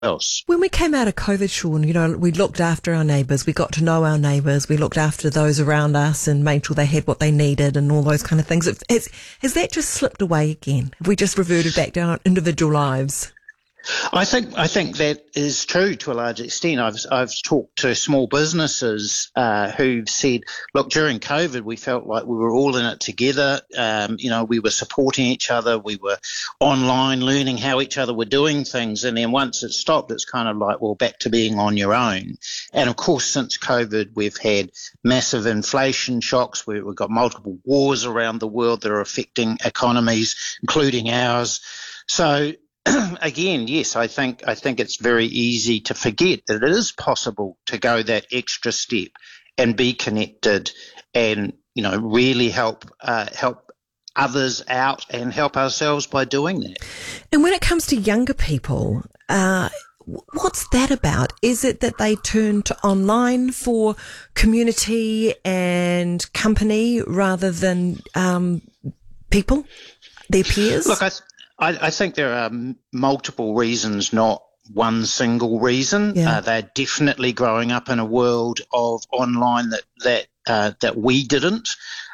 else. When we came out of COVID, Sean, we looked after our neighbours, we got to know our neighbours, we looked after those around us and made sure they had what they needed and all those kind of things. Has that just slipped away again? Have we just reverted back to our individual lives? I think that is true to a large extent. I've talked to small businesses who've said, look, during COVID, we felt like we were all in it together. We were supporting each other. We were online learning how each other were doing things. And then once it stopped, it's kind of like, well, back to being on your own. And of course, since COVID, we've had massive inflation shocks. We've got multiple wars around the world that are affecting economies, including ours. So again, yes, I think it's very easy to forget that it is possible to go that extra step and be connected and, really help others out and help ourselves by doing that. And when it comes to younger people, what's that about? Is it that they turn to online for community and company rather than people, their peers? Look, I think there are multiple reasons, not one single reason. Yeah. They're definitely growing up in a world of online that we didn't.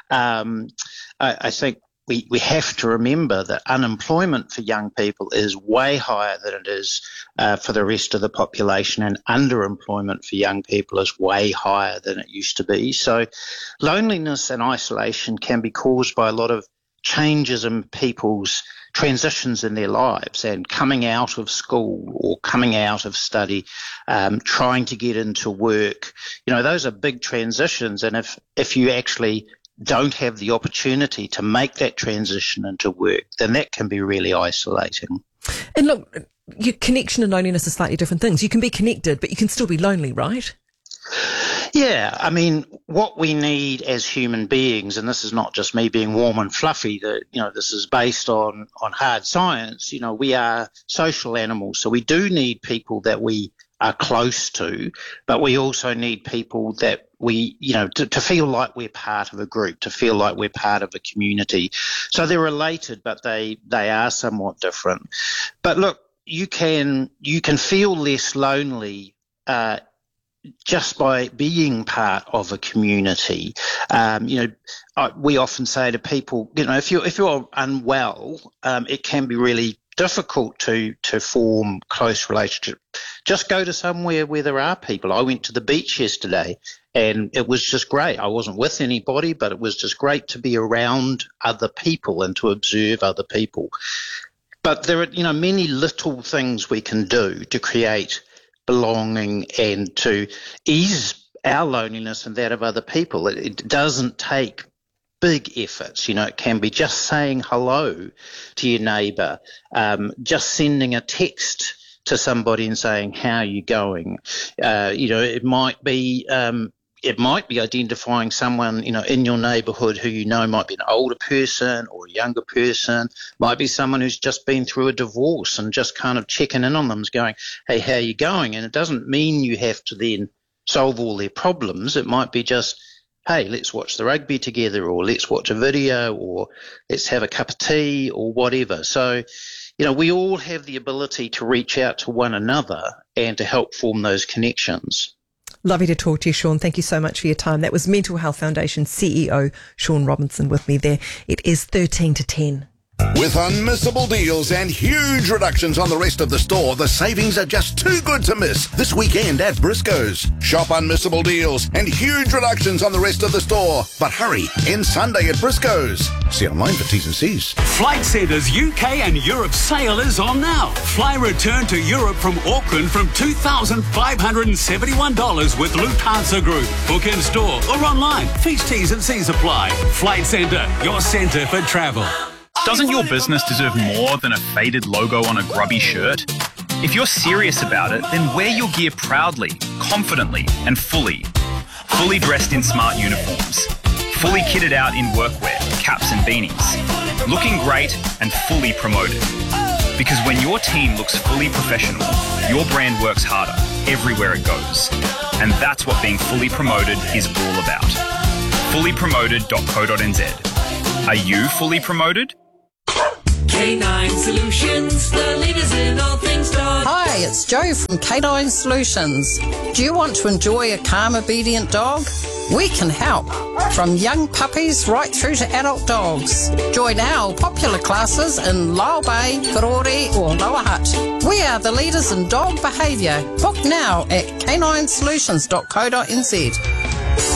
I think we have to remember that unemployment for young people is way higher than it is for the rest of the population, and underemployment for young people is way higher than it used to be. So loneliness and isolation can be caused by a lot of changes in people's transitions in their lives and coming out of school or coming out of study, trying to get into work. Those are big transitions. And if you actually don't have the opportunity to make that transition into work, then that can be really isolating. And look, your connection and loneliness are slightly different things. You can be connected, but you can still be lonely, right? Yeah, I mean, what we need as human beings, and this is not just me being warm and fluffy, this is based on hard science. We are social animals, so we do need people that we are close to, but we also need people that we, to feel like we're part of a group, to feel like we're part of a community. So they're related, but they are somewhat different. But look, you can feel less lonely just by being part of a community. We often say to people, if you're unwell, it can be really difficult to form close relationships. Just go to somewhere where there are people. I went to the beach yesterday and it was just great. I wasn't with anybody, but it was just great to be around other people and to observe other people. But there are, many little things we can do to create belonging and to ease our loneliness and that of other people. It doesn't take big efforts. It can be just saying hello to your neighbour, just sending a text to somebody and saying, how are you going? It might be identifying someone, in your neighbourhood who might be an older person or a younger person, might be someone who's just been through a divorce and just kind of checking in on them, going, hey, how are you going? And it doesn't mean you have to then solve all their problems. It might be just, hey, let's watch the rugby together, or let's watch a video, or let's have a cup of tea, or whatever. So, we all have the ability to reach out to one another and to help form those connections. Lovely to talk to you, Sean. Thank you so much for your time. That was Mental Health Foundation CEO Sean Robinson with me there. It is 13 to 10. With unmissable deals and huge reductions on the rest of the store, the savings are just too good to miss this weekend at Briscoe's. Shop unmissable deals and huge reductions on the rest of the store. But hurry, end Sunday at Briscoe's. See online for T's and C's. Flight Centre's UK and Europe sale is on now. Fly return to Europe from Auckland from $2,571 with Lufthansa Group. Book in store or online. Fees, T's and C's apply. Flight Centre, your centre for travel. Doesn't your business deserve more than a faded logo on a grubby shirt? If you're serious about it, then wear your gear proudly, confidently, and fully. Fully dressed in smart uniforms. Fully kitted out in workwear, caps and beanies. Looking great and fully promoted. Because when your team looks fully professional, your brand works harder everywhere it goes. And that's what being fully promoted is all about. Fullypromoted.co.nz. Are you fully promoted? K9 Solutions, the leaders in all things dog. Hi, it's Jo from K9 Solutions. Do you want to enjoy a calm, obedient dog? We can help, from young puppies right through to adult dogs. Join our popular classes in Lyle Bay, Karori or Lower Hutt. We are the leaders in dog behaviour. Book now at k9solutions.co.nz.